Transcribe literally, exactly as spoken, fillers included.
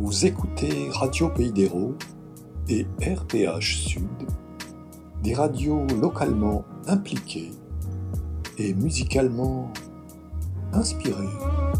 Vous écoutez Radio Pays d'Hérault et R P H Sud, des radios localement impliquées et musicalement inspirées.